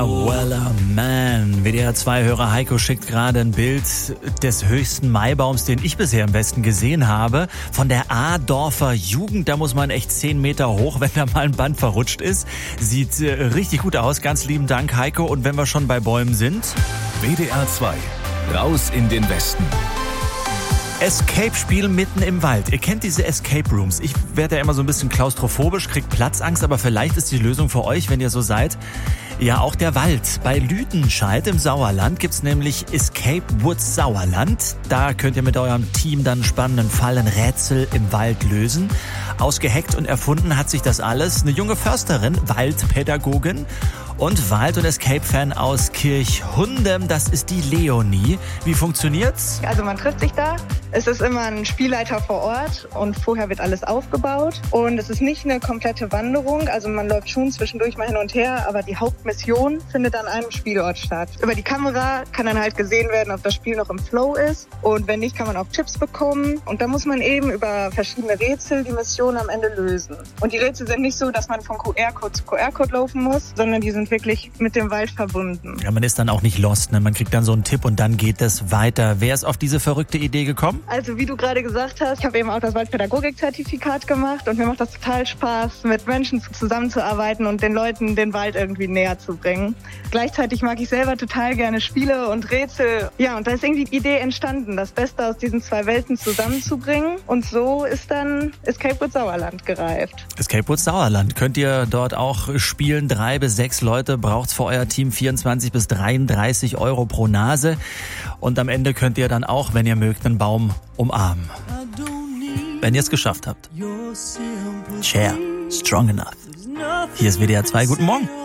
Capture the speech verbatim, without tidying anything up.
Weller Man. W D R zwei-Hörer Heiko schickt gerade ein Bild des höchsten Maibaums, den ich bisher im Westen gesehen habe. Von der Adorfer Jugend. Da muss man echt zehn Meter hoch, wenn da mal ein Band verrutscht ist. Sieht äh, richtig gut aus. Ganz lieben Dank, Heiko. Und wenn wir schon bei Bäumen sind... W D R zwei. Raus in den Westen. Escape-Spiel mitten im Wald. Ihr kennt diese Escape Rooms. Ich werde ja immer so ein bisschen klaustrophobisch, krieg Platzangst, aber vielleicht ist die Lösung für euch, wenn ihr so seid, ja auch der Wald. Bei Lüdenscheid im Sauerland gibt's nämlich Escape Woods Sauerland. Da könnt ihr mit eurem Team dann einen spannenden Fall, ein Rätsel im Wald lösen. Ausgeheckt und erfunden hat sich das alles eine junge Försterin, Waldpädagogin und Wald- und Escape-Fan aus Kirchhundem. Das ist die Leonie. Wie funktioniert's? Also man trifft sich da. Es ist immer ein Spielleiter vor Ort und vorher wird alles aufgebaut. Und es ist nicht eine komplette Wanderung. Also man läuft schon zwischendurch mal hin und her, aber die Hauptmission findet an einem Spielort statt. Über die Kamera kann dann halt gesehen werden, ob das Spiel noch im Flow ist. Und wenn nicht, kann man auch Tipps bekommen. Und da muss man eben über verschiedene Rätsel die Mission am Ende lösen. Und die Rätsel sind nicht so, dass man von Q R-Code zu Q R-Code laufen muss, sondern die sind wirklich mit dem Wald verbunden. Ja, man ist dann auch nicht lost, ne? Man kriegt dann so einen Tipp und dann geht es weiter. Wer ist auf diese verrückte Idee gekommen? Also wie du gerade gesagt hast, ich habe eben auch das Waldpädagogik-Zertifikat gemacht und mir macht das total Spaß, mit Menschen zusammenzuarbeiten und den Leuten den Wald irgendwie näher zu bringen. Gleichzeitig mag ich selber total gerne Spiele und Rätsel. Ja, und da ist irgendwie die Idee entstanden, das Beste aus diesen zwei Welten zusammenzubringen. Und so ist dann Escape Woods Sauerland gereift. Escape Woods Sauerland. Könnt ihr dort auch spielen? Drei bis sechs Leute braucht's für euer Team, vierundzwanzig bis dreiunddreißig Euro pro Nase. Und am Ende könnt ihr dann auch, wenn ihr mögt, einen Baum umarmen. Wenn ihr es geschafft habt. Share. Strong enough. Hier ist W D R zwei. Guten Morgen.